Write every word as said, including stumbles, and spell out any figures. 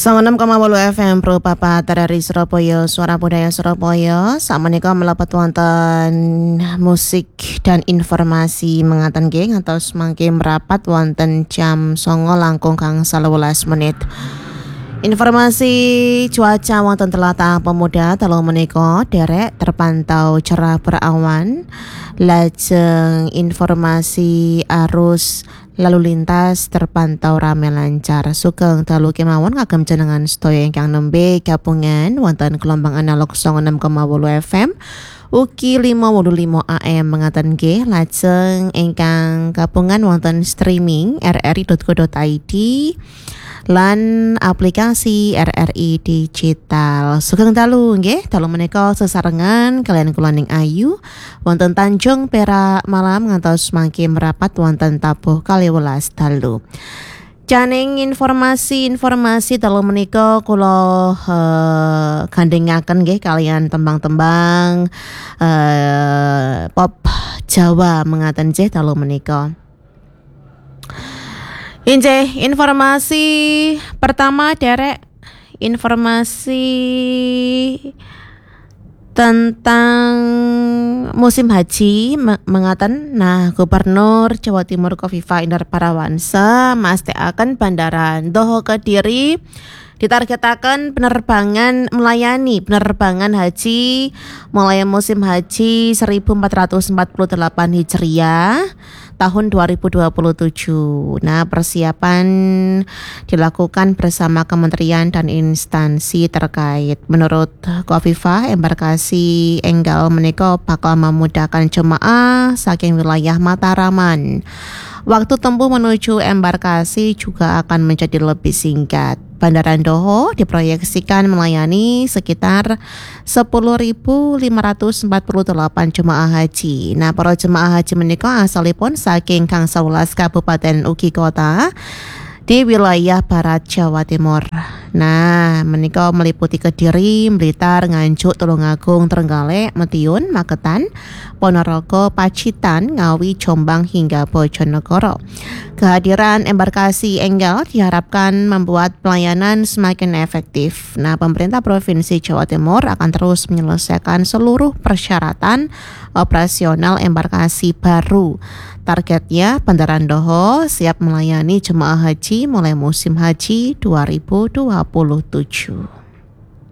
Sangenam koma wolu F M Pro Papat dari Surabaya, Suara Budaya Surabaya. Sakmenika mlebet wonten musik dan informasi mengaten nggih ngantos mangke merapat wonten jam songo langkung kang sewelas menit. Informasi cuaca wonten Tlatah Pemuda telu menika derek terpantau cerah berawan. Lajeng informasi arus lalu lintas terpantau rame lancar. Sugeng dalu kemawon kagem jenengan sedaya ingkang nembe gabungan wonten gelombang analog sangenam koma wolu F M ugi lima wolu lima A M mengaten nggih. Lajeng ingkang gabungan wonten streaming r r i dot co dot i d lan aplikasi R R I Digital. Sugeng dalu nggih, dalu menika sesarengan kalian kula ning Ayu wonten Tanjung Perak Malam ngantos mangke merapat wonten tabuh kalih welas dalu. Janing informasi-informasi dalu menika kula uh, gandhengaken nggih kalian tembang-tembang uh, pop Jawa mengaten nggih dalu menika. Injih, informasi pertama derek informasi tentang musim haji mengaten. Nah, Gubernur Jawa Timur Kofifa Indar Parawansa mastekaken Bandara Ndoho Kediri ditargetaken penerbangan melayani penerbangan haji mulai musim haji seribu empat ratus empat puluh delapan Hijriah tahun dua ribu dua puluh tujuh. Nah, persiapan dilakukan bersama kementerian dan instansi terkait. Menurut Kofifa, embarkasi enggal menika bakal memudahkan jemaah saking wilayah Mataraman. Waktu tempuh menuju embarkasi juga akan menjadi lebih singkat. Bandara Ndoho diproyeksikan melayani sekitar sepuluh ribu lima ratus empat puluh delapan jemaah haji. Nah, para jemaah haji menika asalipun saking kang sewelas kabupaten ugi kota di wilayah Barat Jawa Timur. Nah, menika meliputi Kediri, Blitar, Nganjuk, Tulungagung, Trenggalek, Madiun, Magetan, Ponorogo, Pacitan, Ngawi, Jombang hingga Bojonegoro. Kehadiran embarkasi enggal diharapkan membuat pelayanan semakin efektif. Nah, pemerintah Provinsi Jawa Timur akan terus menyelesaikan seluruh persyaratan operasional embarkasi baru. Targetnya Bandara Ndoho siap melayani jemaah haji mulai musim haji dua ribu dua puluh tujuh.